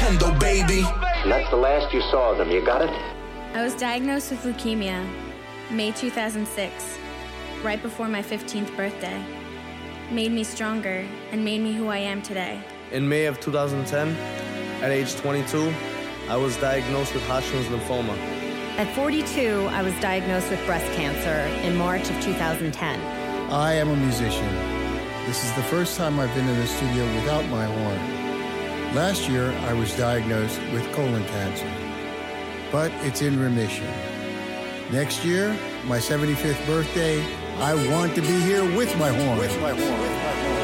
Nintendo, baby. And that's the last you saw of them. You got it? I was diagnosed with leukemia, May 2006, right before my 15th birthday. Made me stronger and made me who I am today. In May of 2010, at age 22, I was diagnosed with Hodgkin's lymphoma. At 42, I was diagnosed with breast cancer in March of 2010. I am a musician. This is the first time I've been in the studio without my horn. Last year, I was diagnosed with colon cancer, but it's in remission. Next year, my 75th birthday, I want to be here with my horn.